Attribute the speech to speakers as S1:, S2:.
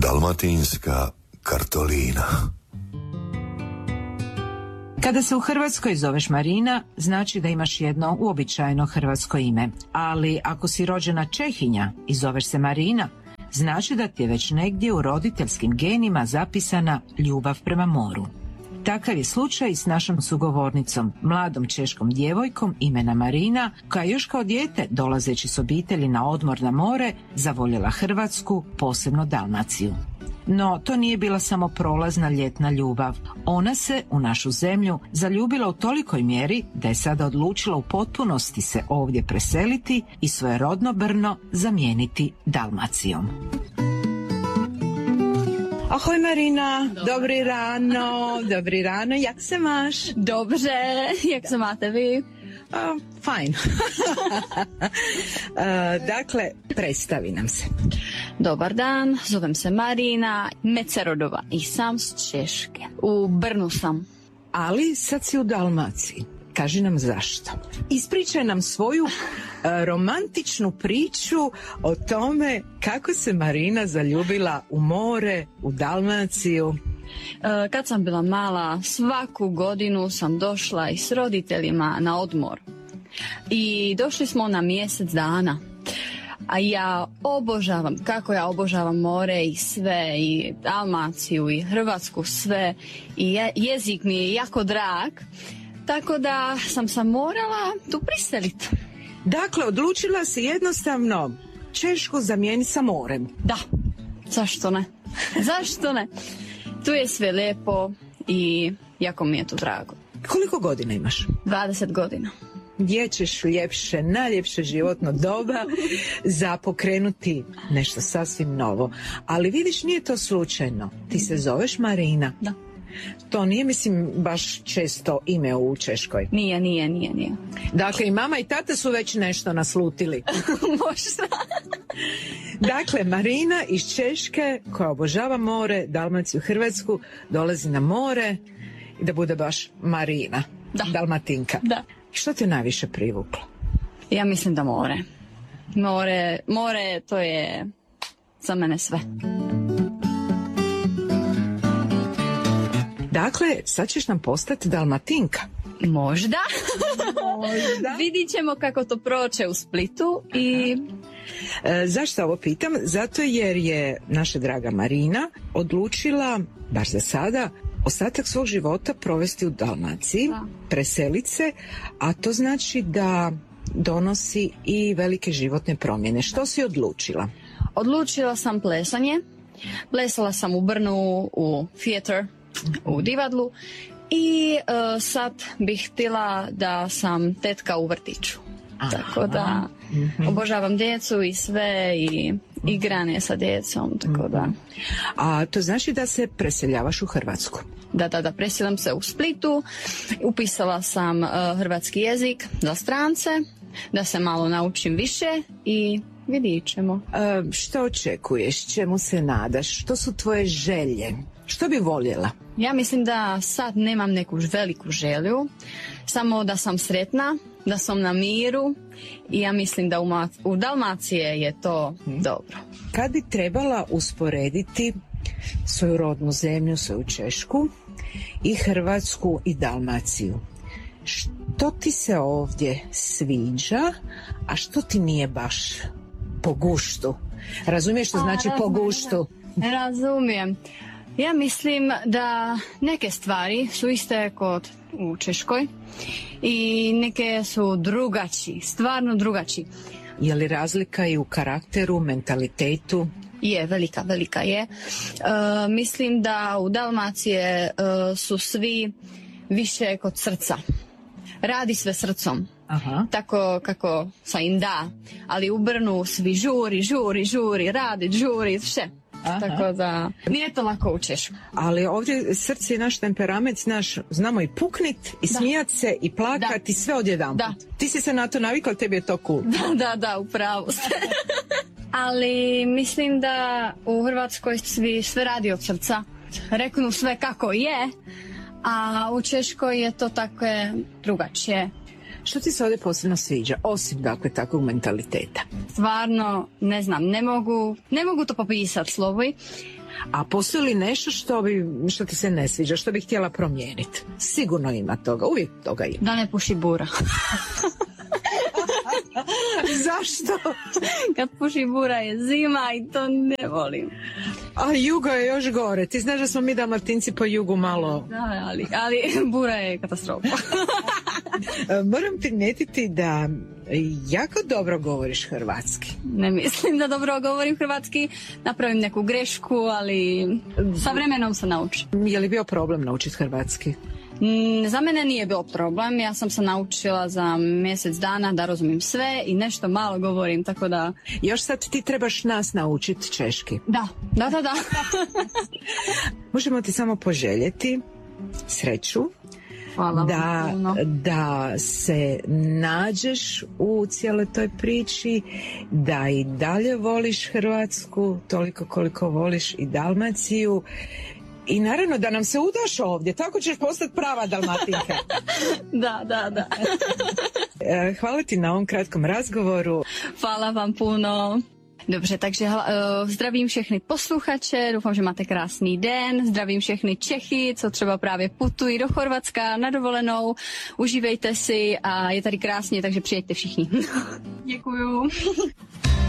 S1: Dalmatinska kartolina.
S2: Kada se u Hrvatskoj zoveš Marina, znači da imaš jedno uobičajeno hrvatsko ime. Ali ako si rođena Čehinja i zoveš se Marina, znači da ti je već negdje u roditeljskim genima zapisana ljubav prema moru. Takav je slučaj s našom sugovornicom, mladom češkom djevojkom imena Marina, koja još kao dijete, dolazeći s obitelji na odmor na more, zavoljela Hrvatsku, posebno Dalmaciju. No, to nije bila samo prolazna ljetna ljubav. Ona se u našu zemlju zaljubila u tolikoj mjeri da je sada odlučila u potpunosti se ovdje preseliti i svoje rodno Brno zamijeniti Dalmacijom. Ahoj Marina, dobri rano, jak se maš?
S3: Dobře, jak se máte vi?
S2: Fajn. Dakle, predstavi nam se.
S3: Dobar dan, zovem se Marina Mecerodova i sam s Češke. U Brnu sam.
S2: Ali sad si u Dalmaciji. Kaži nam zašto. Ispričaj nam svoju romantičnu priču o tome kako se Marina zaljubila u more, u Dalmaciju.
S3: Kad sam bila mala, svaku godinu sam došla i s roditeljima na odmor. I došli smo na mjesec dana. A ja obožavam more i sve, i Dalmaciju i Hrvatsku sve. I jezik mi je jako drag. Tako da sam morala tu priseliti.
S2: Dakle, odlučila si jednostavno Češku zamijeniti sa morem.
S3: Da, zašto ne? Zašto ne? Tu je sve lijepo i jako mi je tu drago.
S2: Koliko godina imaš?
S3: 20 godina.
S2: Gdje ćeš ljepše, najljepše životno doba za pokrenuti nešto sasvim novo. Ali vidiš, nije to slučajno. Ti se zoveš Marina.
S3: Da.
S2: To nije, mislim, baš često ime u Češkoj.
S3: Nije.
S2: Dakle, i mama i tata su već nešto naslutili.
S3: Možda.
S2: Dakle, Marina iz Češke, koja obožava more, Dalmaciju, Hrvatsku, dolazi na more i da bude baš Marina,
S3: da.
S2: Dalmatinka.
S3: Da.
S2: Što te najviše privuklo?
S3: Ja mislim da more. More, to je za mene sve.
S2: Dakle, sad ćeš nam postati Dalmatinka.
S3: Možda. Vidit ćemo kako to proće u Splitu. I
S2: zašto ovo pitam? Zato jer je naša draga Marina odlučila, baš za sada, ostatak svog života provesti u Dalmaciji, preselit se, a to znači da donosi i velike životne promjene. Što si odlučila?
S3: Odlučila sam plesanje. Plesala sam u Brnu, u theater, u Divadlu i sad bih htjela da sam tetka u vrtiću. Tako da obožavam djecu i sve i igranje sa djecom, tako da.
S2: A to znači da se preseljavaš u Hrvatsku?
S3: Da, preseljam se u Splitu, upisala sam hrvatski jezik za strance, da se malo naučim više i vidit ćemo.
S2: Što očekuješ, čemu se nadaš, što su tvoje želje, što bi voljela?
S3: Ja mislim da sad nemam neku veliku želju, samo da sam sretna, da sam na miru i ja mislim da u Dalmacije je to dobro.
S2: Kad bi trebala usporediti svoju rodnu zemlju, svoju Češku i Hrvatsku i Dalmaciju, što ti se ovdje sviđa, a što ti nije baš po guštu? Razumiješ što znači po guštu?
S3: Razumijem. Ja mislim da neke stvari su iste kod u Češkoj i neke su drugačiji, stvarno drugačiji.
S2: Je li razlika i u karakteru, mentalitetu?
S3: Je, velika je. Mislim da u Dalmacije su svi više kod srca. Radi sve srcom.
S2: Aha.
S3: Tako kako sa im da. Ali u Brnu svi žuri, radi, žuri, sve. Aha. Tako da nije to lako u Češku.
S2: Ali ovdje srce i naš temperament, znamo i puknit i smijat se i plakat i sve odjedanput. Ti si se na to navikla, tebi je to cool.
S3: Da, upravo ste. Ali mislim da u Hrvatskoj sve radi od srca. Reknu sve kako je, a u Češkoj je to tako drugačije.
S2: Što ti se ovdje posebno sviđa, osim dakle takvog mentaliteta?
S3: Stvarno, ne znam, ne mogu to popisati slovi.
S2: A postoji li nešto što ti se ne sviđa, što bi htjela promijeniti? Sigurno ima toga, uvijek toga ima.
S3: Da ne puši bura.
S2: Zašto?
S3: Kad puši bura je zima i to ne volim.
S2: A jugo je još gore. Ti znaš da smo mi Dalmatinci po jugu malo...
S3: Da, ali bura je katastrofa.
S2: Moram primijetiti da jako dobro govoriš hrvatski.
S3: Ne mislim da dobro govorim hrvatski, napravim neku grešku, ali sa vremenom se nauči.
S2: Je li bio problem naučiti hrvatski?
S3: Za mene nije bio problem, ja sam se naučila za mjesec dana da razumijem sve i nešto malo govorim, tako da...
S2: Još sad ti trebaš nas naučiti češki.
S3: Da.
S2: Možemo ti samo poželjeti sreću.
S3: Hvala vam puno.
S2: Da se nađeš u cijeloj toj priči, da i dalje voliš Hrvatsku toliko koliko voliš i Dalmaciju. I naravno da nam se udaš ovdje, tako ćeš postati prava Dalmatinka.
S3: Da.
S2: Hvala ti na ovom kratkom razgovoru.
S3: Hvala vám puno. Dobře, takže zdravím všechny posluchače, doufám, že máte krásný den, zdravím všechny Čechy, co třeba právě putují do Chorvatska na dovolenou, užívejte si a je tady krásně, takže přijeďte všichni. Děkuju.